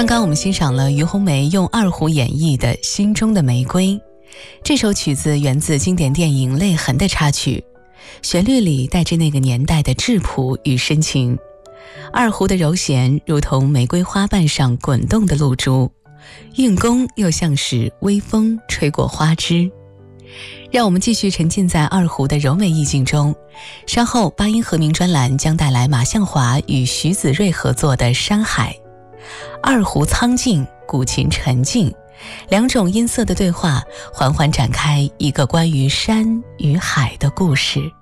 刚刚我们欣赏了于红梅用二胡演绎的《心中的玫瑰》，这首曲子源自经典电影《泪痕》的插曲，旋律里带着那个年代的质朴与深情。二胡的柔弦如同玫瑰花瓣上滚动的露珠，韵功又像是微风吹过花枝。让我们继续沉浸在二胡的柔美意境中，稍后八音和鸣专栏将带来马向华与徐子睿合作的《山海》。二胡苍劲，古琴沉静，两种音色的对话，缓缓展开一个关于山与海的故事。